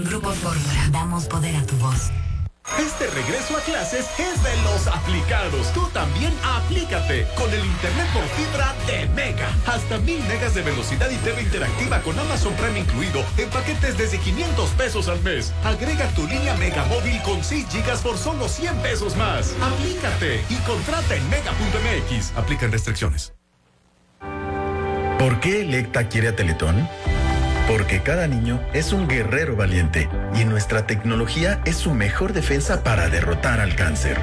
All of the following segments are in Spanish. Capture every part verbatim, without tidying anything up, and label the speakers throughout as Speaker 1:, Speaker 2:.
Speaker 1: Grupo Fórmula. Damos poder a tu voz.
Speaker 2: Este regreso a clases es de los aplicados. Tú también aplícate con el internet por fibra de Mega. Hasta mil megas de velocidad y T V interactiva con Amazon Prime incluido en paquetes desde quinientos pesos al mes. Agrega tu línea Mega móvil con seis gigas por solo cien pesos más. Aplícate y contrata en mega punto m x. Aplican restricciones.
Speaker 3: ¿Por qué Electa quiere a Teletón? Porque cada niño es un guerrero valiente y nuestra tecnología es su mejor defensa para derrotar al cáncer.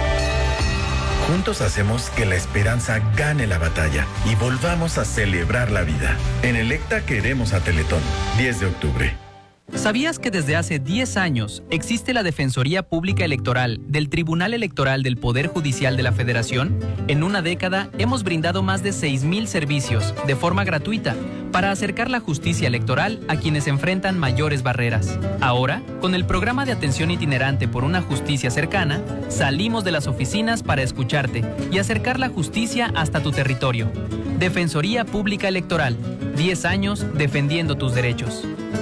Speaker 3: Juntos hacemos que la esperanza gane la batalla y volvamos a celebrar la vida. En Electa queremos a Teletón. diez de octubre.
Speaker 4: ¿Sabías que desde hace diez años existe la Defensoría Pública Electoral del Tribunal Electoral del Poder Judicial de la Federación? En una década hemos brindado más de seis mil servicios de forma gratuita para acercar la justicia electoral a quienes enfrentan mayores barreras. Ahora, con el programa de atención itinerante por una justicia cercana, salimos de las oficinas para escucharte y acercar la justicia hasta tu territorio. Defensoría Pública Electoral, diez años defendiendo tus derechos.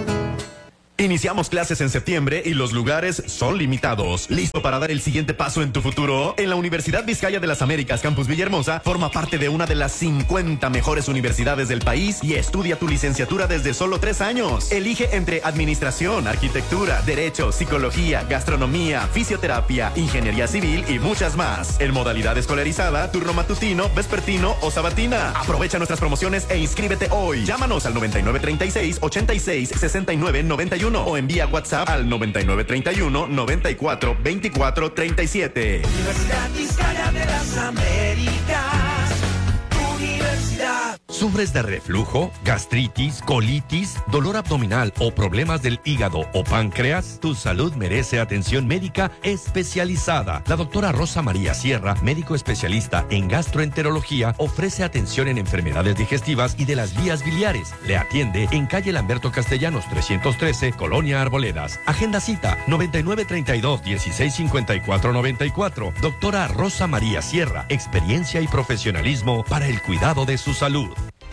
Speaker 2: Iniciamos clases en septiembre y los lugares son limitados. ¿Listo para dar el siguiente paso en tu futuro? En la Universidad Vizcaya de las Américas, Campus Villahermosa, forma parte de una de las cincuenta mejores universidades del país y estudia tu licenciatura desde solo tres años. Elige entre administración, arquitectura, derecho, psicología, gastronomía, fisioterapia, ingeniería civil y muchas más. En modalidad escolarizada, turno matutino, vespertino o sabatina. Aprovecha nuestras promociones e inscríbete hoy. Llámanos al noventa y nueve treinta y seis, ochenta y seis, sesenta y nueve, noventa y uno o envía WhatsApp al noventa y nueve treinta y uno, noventa y cuatro, veinticuatro, treinta y siete.
Speaker 5: Universidad Vizcaya de las Américas, tu universidad.
Speaker 6: ¿Sufres de reflujo, gastritis, colitis, dolor abdominal o problemas del hígado o páncreas? Tu salud merece atención médica especializada. La doctora Rosa María Sierra, médico especialista en gastroenterología, ofrece atención en enfermedades digestivas y de las vías biliares. Le atiende en calle Lamberto Castellanos trescientos trece, Colonia Arboledas. Agenda cita noventa y nueve treinta y dos, dieciséis cincuenta y cuatro noventa y cuatro. Doctora Rosa María Sierra, experiencia y profesionalismo para el cuidado de su salud.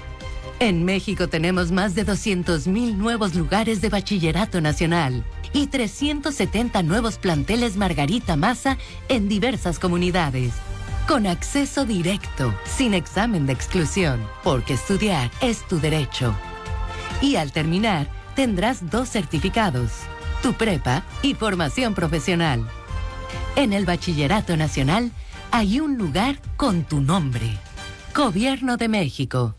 Speaker 7: En México tenemos más de doscientos mil nuevos lugares de bachillerato nacional y trescientos setenta nuevos planteles Margarita Maza en diversas comunidades. Con acceso directo, sin examen de exclusión, porque estudiar es tu derecho. Y al terminar, tendrás dos certificados, tu prepa y formación profesional. En el Bachillerato Nacional hay un lugar con tu nombre. Gobierno de México.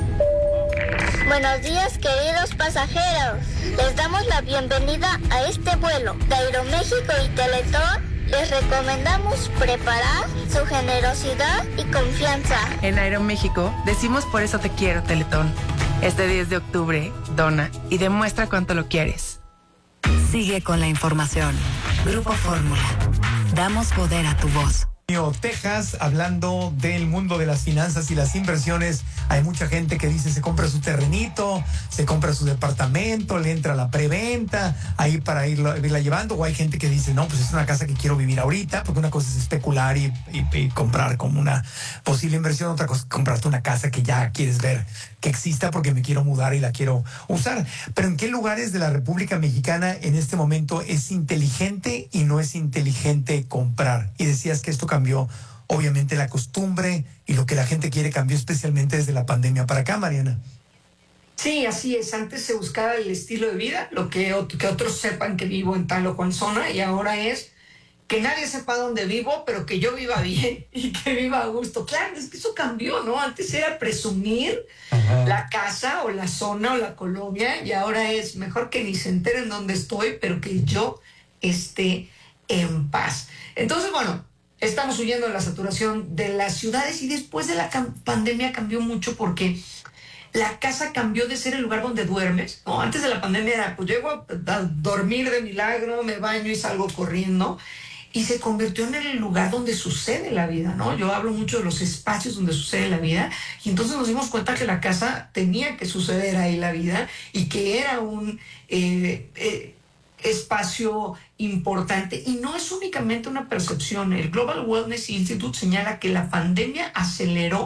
Speaker 8: Buenos días, queridos pasajeros. Les damos la bienvenida a este vuelo de Aeroméxico y Teletón. Les recomendamos preparar su generosidad y confianza.
Speaker 9: En Aeroméxico decimos por eso te quiero, Teletón. Este diez de octubre, dona y demuestra cuánto lo quieres.
Speaker 1: Sigue con la información. Grupo Fórmula. Damos poder a tu voz.
Speaker 10: Texas, hablando del mundo de las finanzas y las inversiones, hay mucha gente que dice se compra su terrenito, se compra su departamento, le entra la preventa ahí para irlo, irla llevando, o hay gente que dice no, pues es una casa que quiero vivir ahorita, porque una cosa es especular y, y, y comprar como una posible inversión, otra cosa es comprarte una casa que ya quieres ver que exista porque me quiero mudar y la quiero usar. Pero ¿en qué lugares de la República Mexicana en este momento es inteligente y no es inteligente comprar? Y decías que esto cambió, obviamente, la costumbre y lo que la gente quiere cambió especialmente desde la pandemia para acá, Mariana.
Speaker 11: Sí, así es. Antes se buscaba el estilo de vida, lo que, que otros sepan que vivo en tal o cual zona, y ahora es que nadie sepa dónde vivo, pero que yo viva bien y que viva a gusto. Claro, es que eso cambió, ¿no? Antes era presumir Ajá. la casa o la zona o la colonia, y ahora es mejor que ni se enteren dónde estoy, pero que yo esté en paz. Entonces, bueno, estamos huyendo de la saturación de las ciudades, y después de la cam- pandemia cambió mucho porque la casa cambió de ser el lugar donde duermes, ¿no? Antes de la pandemia era, pues llego a, a dormir de milagro, me baño y salgo corriendo, y se convirtió en el lugar donde sucede la vida, ¿no? Yo hablo mucho de los espacios donde sucede la vida, y entonces nos dimos cuenta que la casa tenía que suceder ahí la vida, y que era un eh, eh, espacio importante, y no es únicamente una percepción. El Global Wellness Institute señala que la pandemia aceleró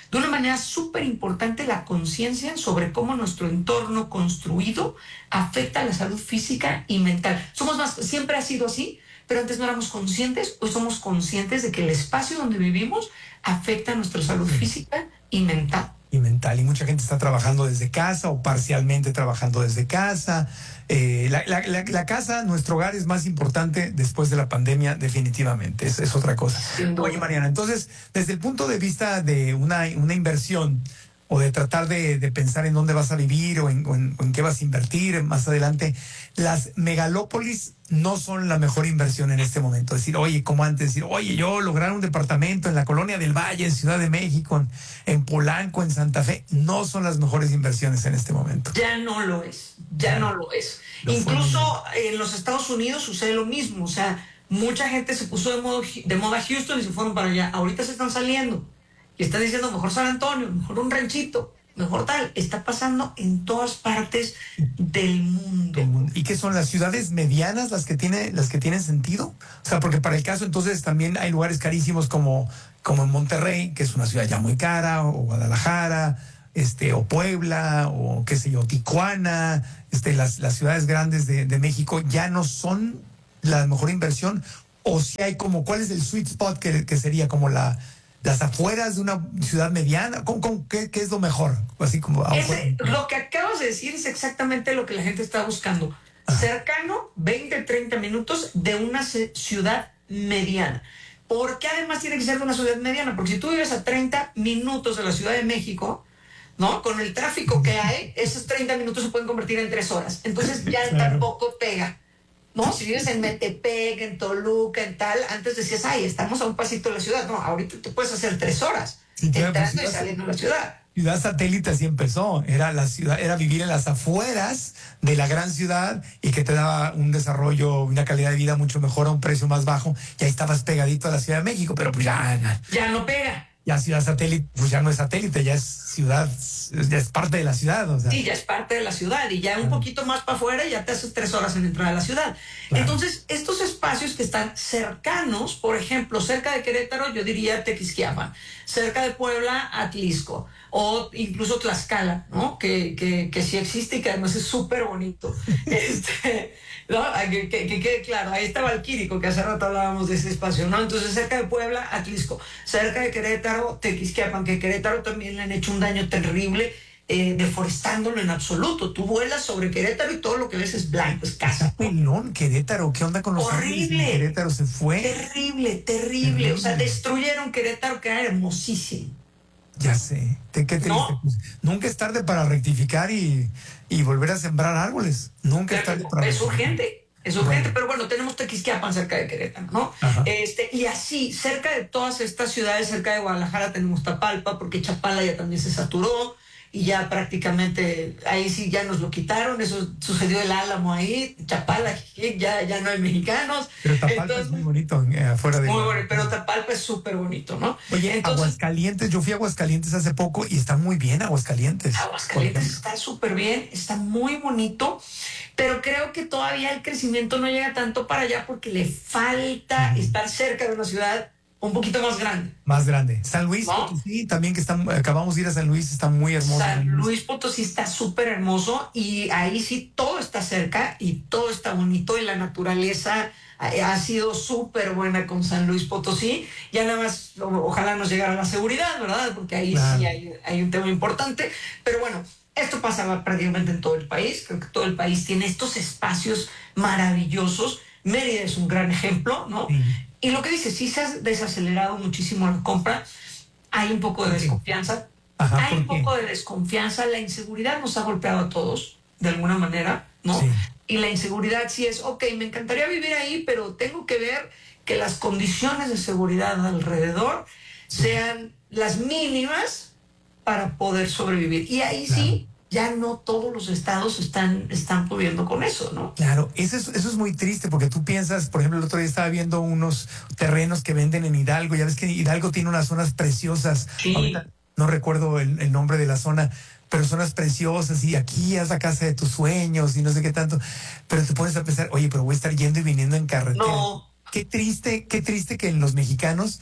Speaker 11: de una manera súper importante la conciencia sobre cómo nuestro entorno construido afecta a la salud física y mental. Somos más, siempre ha sido así, pero antes no éramos conscientes, hoy somos conscientes de que el espacio donde vivimos afecta a nuestra salud física y mental.
Speaker 10: Y mental, y mucha gente está trabajando desde casa o parcialmente trabajando desde casa. Eh, la, la, la, la casa, nuestro hogar es más importante después de la pandemia, definitivamente, es, es otra cosa. Oye, Mariana, entonces, desde el punto de vista de una, una inversión o de tratar de, de pensar en dónde vas a vivir o en, o, en, o en qué vas a invertir más adelante, las megalópolis no son la mejor inversión en este momento. Decir, oye, como antes, decir, oye, yo lograr un departamento en la Colonia del Valle, en Ciudad de México, en, en Polanco, en Santa Fe, no son las mejores inversiones en este momento.
Speaker 11: Ya no lo es, ya no lo es. Lo Incluso en los Estados Unidos sucede lo mismo, o sea, mucha gente se puso de, modo, de moda Houston y se fueron para allá. Ahorita se están saliendo y están diciendo, mejor San Antonio, mejor un ranchito, mejor tal. Está pasando en todas partes del mundo.
Speaker 10: El mundo. ¿Y qué son las ciudades medianas las que tiene, las que tienen sentido? O sea, porque para el caso entonces también hay lugares carísimos como, como en Monterrey, que es una ciudad ya muy cara, o Guadalajara, este, o Puebla, o qué sé yo, Tijuana, este, las, las ciudades grandes de, de México ya no son la mejor inversión. O si hay como, ¿cuál es el sweet spot que, que sería como la... las afueras de una ciudad mediana? ¿Cómo, cómo, qué, ¿Qué es lo mejor? Así como
Speaker 11: Ese, lo que acabas de decir es exactamente lo que la gente está buscando. Ajá. Cercano, veinte, treinta minutos de una ciudad mediana. ¿Por qué además tiene que ser de una ciudad mediana? Porque si tú vives a treinta minutos de la Ciudad de México, ¿no? Con el tráfico que hay, esos treinta minutos se pueden convertir en tres horas. Entonces ya claro. tampoco pega. ¿No? Si vives en Metepec, en Toluca, en tal, antes decías, ay, estamos a un pasito de la ciudad. No, ahorita te puedes hacer tres horas sí, entrando pues, y saliendo de la ciudad.
Speaker 10: Ciudad satélite así empezó. Era la ciudad, era vivir en las afueras de la gran ciudad y que te daba un desarrollo, una calidad de vida mucho mejor a un precio más bajo. Y ahí estabas pegadito a la Ciudad de México, pero pues ya...
Speaker 11: Ya, ya no pega.
Speaker 10: Ya ciudad satélite, pues ya no es satélite, ya es ciudad, ya es parte de la ciudad. O sea.
Speaker 11: Sí, ya es parte de la ciudad y ya un poquito más para afuera ya te haces tres horas en entrar a la ciudad. Claro. Entonces, estos espacios que están cercanos, por ejemplo, cerca de Querétaro, yo diría Tequisquiapan, cerca de Puebla, Atlisco, o incluso Tlaxcala, ¿no? Que, que, que sí existe y que además es súper bonito. este... ¿No? Que, que, que quede claro, ahí está Valquírico, que hace rato hablábamos de ese espacio, ¿no? Entonces, cerca de Puebla, Atlisco, cerca de Querétaro, Tequisquiapan, que Querétaro también le han hecho un daño terrible, eh, deforestándolo en absoluto. Tú vuelas sobre Querétaro y todo lo que ves es blanco, es casa.
Speaker 10: Pelón, Querétaro, ¿qué onda con los
Speaker 11: horrible?
Speaker 10: Querétaro se fue.
Speaker 11: Terrible, terrible, terrible. O sea, destruyeron Querétaro, que era hermosísimo.
Speaker 10: Ya sé, qué triste.
Speaker 11: ¿No?
Speaker 10: Pues, nunca es tarde para rectificar y, y volver a sembrar árboles. Nunca
Speaker 11: pero,
Speaker 10: es tarde para
Speaker 11: Es
Speaker 10: rectificar.
Speaker 11: urgente, es urgente, bueno. Pero bueno, tenemos Tequisquiapan cerca de Querétaro, ¿no? Este, y así, cerca de todas estas ciudades, cerca de Guadalajara tenemos Tapalpa, porque Chapala ya también se saturó y ya prácticamente ahí sí ya nos lo quitaron. Eso sucedió el Álamo ahí, Chapala, ya, ya no hay mexicanos.
Speaker 10: Pero Tapalpa Entonces, es muy bonito, eh, afuera de...
Speaker 11: Muy bonito, pero Tapalpa es súper bonito, ¿no?
Speaker 10: Oye, Entonces, Aguascalientes, yo fui a Aguascalientes hace poco y está muy bien Aguascalientes.
Speaker 11: Aguascalientes está súper bien, está muy bonito, pero creo que todavía el crecimiento no llega tanto para allá porque le falta uh-huh. estar cerca de una ciudad un poquito más grande.
Speaker 10: Más grande. San Luis ¿No? Potosí, también que está, acabamos de ir a San Luis, está muy hermoso.
Speaker 11: San Luis Potosí está súper hermoso y ahí sí todo está cerca y todo está bonito y la naturaleza ha sido súper buena con San Luis Potosí. Ya nada más, ojalá nos llegara la seguridad, ¿verdad? Porque ahí claro. sí hay, hay un tema importante. Pero bueno, esto pasa prácticamente en todo el país. Creo que todo el país tiene estos espacios maravillosos. Mérida es un gran ejemplo, ¿no? Sí. Y lo que dice, sí se ha desacelerado muchísimo la compra, hay un poco de desconfianza, Ajá, hay un poco de desconfianza, la inseguridad nos ha golpeado a todos, de alguna manera, ¿no? Sí. Y la inseguridad sí es, ok, me encantaría vivir ahí, pero tengo que ver que las condiciones de seguridad alrededor sí. sean las mínimas para poder sobrevivir. Y ahí claro. sí... ya no todos los estados están, están pudiendo con eso, ¿no?
Speaker 10: Claro, eso es, eso es muy triste porque tú piensas, por ejemplo, el otro día estaba viendo unos terrenos que venden en Hidalgo, ya ves que Hidalgo tiene unas zonas preciosas,
Speaker 11: sí.
Speaker 10: ahorita no recuerdo el, el nombre de la zona, pero zonas preciosas y aquí es la casa de tus sueños y no sé qué tanto, pero te pones a pensar, oye, pero voy a estar yendo y viniendo en carretera.
Speaker 11: No.
Speaker 10: Qué triste, qué triste que en los mexicanos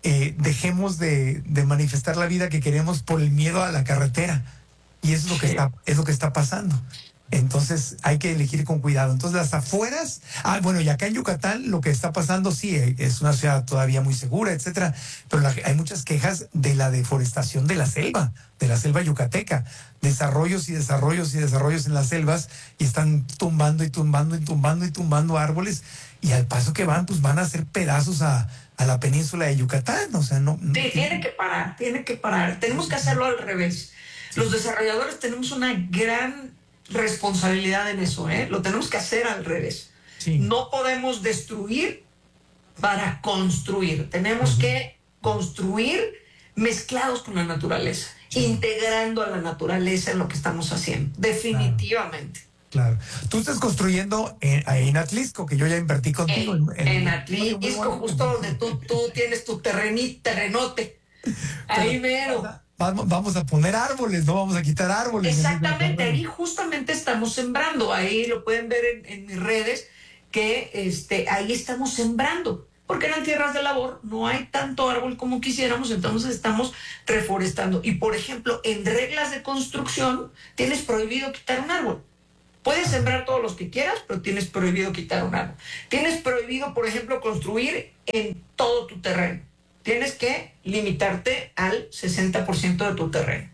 Speaker 10: eh, dejemos de, de manifestar la vida que queremos por el miedo a la carretera. Y eso es lo que está, es lo que está pasando. Entonces hay que elegir con cuidado. Entonces las afueras, ah, bueno, y acá en Yucatán lo que está pasando, sí, es una ciudad todavía muy segura, etcétera, pero la, hay muchas quejas de la deforestación de la selva, de la selva yucateca, desarrollos y desarrollos y desarrollos en las selvas, y están tumbando y tumbando y tumbando y tumbando árboles, y al paso que van, pues van a hacer pedazos a, a la península de Yucatán, o sea, no... no
Speaker 11: sí, tiene que parar, tiene que parar, tenemos que hacerlo al revés. Sí. Los desarrolladores tenemos una gran responsabilidad en eso, ¿eh? Lo tenemos que hacer al revés. Sí. No podemos destruir para construir. Tenemos uh-huh. que construir mezclados con la naturaleza, sí. integrando a la naturaleza en lo que estamos haciendo, definitivamente.
Speaker 10: Claro. Claro. Tú estás construyendo en, en Atlixco, que yo ya invertí contigo.
Speaker 11: En, en, en Atlixco, justo donde tú, tú tienes tu terreni, terrenote. Ahí mero.
Speaker 10: Vamos a poner árboles, no vamos a quitar árboles.
Speaker 11: Exactamente, ahí justamente estamos sembrando, ahí lo pueden ver en, en mis redes, que este, ahí estamos sembrando, porque eran tierras de labor, no hay tanto árbol como quisiéramos, entonces estamos reforestando. Y por ejemplo, en reglas de construcción, tienes prohibido quitar un árbol. Puedes sembrar todos los que quieras, pero tienes prohibido quitar un árbol. Tienes prohibido, por ejemplo, construir en todo tu terreno. Tienes que limitarte al sesenta por ciento de tu terreno.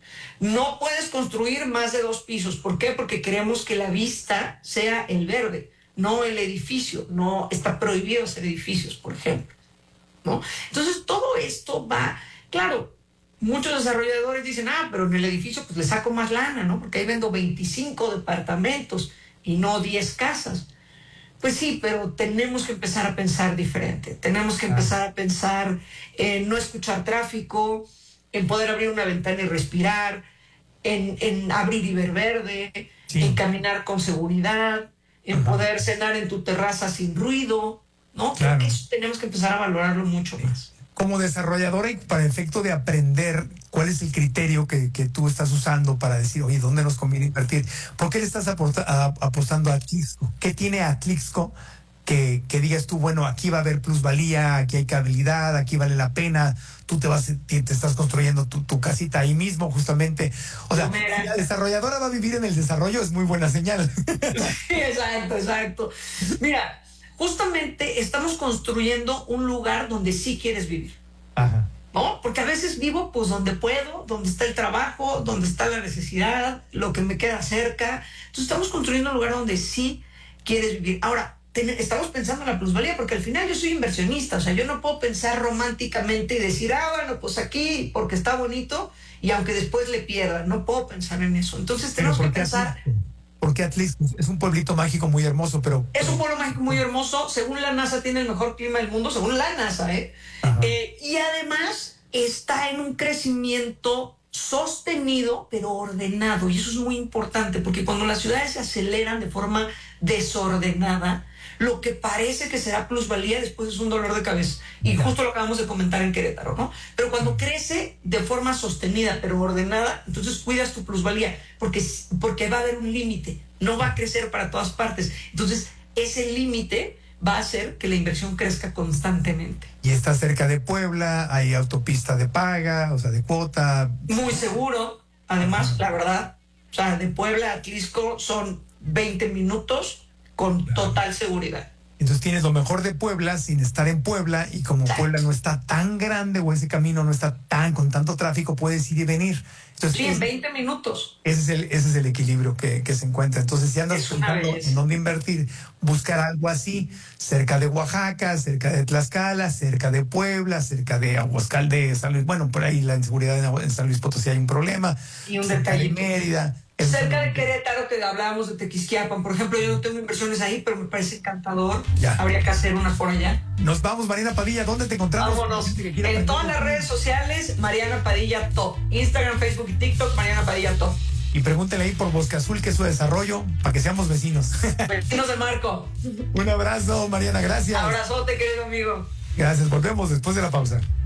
Speaker 11: No puedes construir más de dos pisos. ¿Por qué? Porque queremos que la vista sea el verde, no el edificio. No está prohibido hacer edificios, por ejemplo, ¿no? Entonces, todo esto va... Claro, muchos desarrolladores dicen, ah, pero en el edificio pues le saco más lana, ¿no? Porque ahí vendo veinticinco departamentos y no diez casas. Pues sí, pero tenemos que empezar a pensar diferente. Tenemos que empezar a pensar en no escuchar tráfico, en poder abrir una ventana y respirar, en, en abrir y ver verde, sí. en caminar con seguridad, en Ajá. poder cenar en tu terraza sin ruido, ¿no? Claro. Creo que eso tenemos que empezar a valorarlo mucho sí. más.
Speaker 10: Como desarrolladora y para efecto de aprender, ¿cuál es el criterio que, que tú estás usando para decir, oye, ¿dónde nos conviene invertir? ¿Por qué le estás aporta, a, apostando a Atlixco? ¿Qué tiene Atlixco que, que digas tú, bueno, aquí va a haber plusvalía, aquí hay habilidad, aquí vale la pena, tú te vas, te, te estás construyendo tu, tu casita ahí mismo, justamente? O sea, si la desarrolladora va a vivir en el desarrollo, es muy buena señal.
Speaker 11: Sí, exacto, exacto. Mira, justamente estamos construyendo un lugar donde sí quieres vivir. Ajá. ¿No? Porque a veces vivo pues donde puedo, donde está el trabajo, donde está la necesidad, lo que me queda cerca. Entonces estamos construyendo un lugar donde sí quieres vivir. Ahora, ten, estamos pensando en la plusvalía porque al final yo soy inversionista, o sea, yo no puedo pensar románticamente y decir, ah, bueno, pues aquí porque está bonito y aunque después le pierda, no puedo pensar en eso. Entonces tenemos que pensar...
Speaker 10: Así? Porque Atlixco es un pueblito mágico muy hermoso, pero...
Speaker 11: Es un pueblo mágico muy hermoso. Según la NASA, tiene el mejor clima del mundo, según la NASA, ¿eh? eh y además está en un crecimiento sostenido, pero ordenado. Y eso es muy importante, porque cuando las ciudades se aceleran de forma desordenada, lo que parece que será plusvalía después es un dolor de cabeza. Y ya. Justo lo acabamos de comentar en Querétaro, ¿no? Pero cuando crece de forma sostenida, pero ordenada, entonces cuidas tu plusvalía, porque, porque va a haber un límite, no va a crecer para todas partes. Entonces, ese límite va a hacer que la inversión crezca constantemente.
Speaker 10: Y está cerca de Puebla, hay autopista de paga, o sea, de cuota.
Speaker 11: Muy seguro, además, la verdad. O sea, de Puebla a Atlixco son veinte minutos con claro. total seguridad.
Speaker 10: Entonces tienes lo mejor de Puebla sin estar en Puebla, y como Exacto. Puebla no está tan grande o ese camino no está tan con tanto tráfico, puedes ir y venir. Entonces,
Speaker 11: sí, en veinte minutos.
Speaker 10: Ese es el, ese es el equilibrio que, que se encuentra. Entonces, si andas pensando en dónde invertir, buscar algo así, cerca de Oaxaca, cerca de Tlaxcala, cerca de Puebla, cerca de Aguascalientes, San Luis. Bueno, por ahí la inseguridad en San Luis Potosí hay un problema.
Speaker 11: Y un detalle.
Speaker 10: De Mérida.
Speaker 11: Cerca de Querétaro, que hablábamos de Tequisquiapan, por ejemplo, yo no tengo inversiones ahí, pero me parece encantador. Ya. Habría que hacer unas por allá.
Speaker 10: Nos vamos, Mariana Padilla, ¿dónde te encontramos?
Speaker 11: Vámonos. En todas las redes sociales, Mariana Padilla Top. Instagram, Facebook y TikTok, Mariana Padilla Top.
Speaker 10: Y pregúntele ahí por Bosque Azul, que es su desarrollo, para que seamos vecinos.
Speaker 11: Vecinos de Marco.
Speaker 10: Un abrazo, Mariana, gracias.
Speaker 11: Abrazote, querido amigo.
Speaker 10: Gracias, volvemos después de la pausa.